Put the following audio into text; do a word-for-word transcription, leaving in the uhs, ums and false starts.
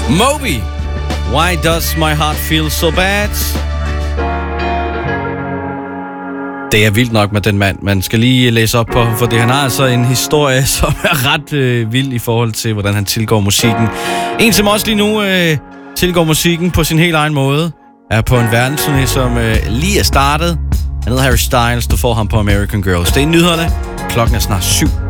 Moby, Why Does My Heart Feel So Bad? Det er vildt nok med den mand. Man skal lige læse op på, for det han har altså en historie, som er ret øh, vild i forhold til, hvordan han tilgår musikken. En, som også lige nu øh, tilgår musikken på sin helt egen måde, er på en verdensturné, som øh, lige er startet. Han hedder Harry Styles, du får ham på American Girls. Det er nyhederne. Klokken er snart syv.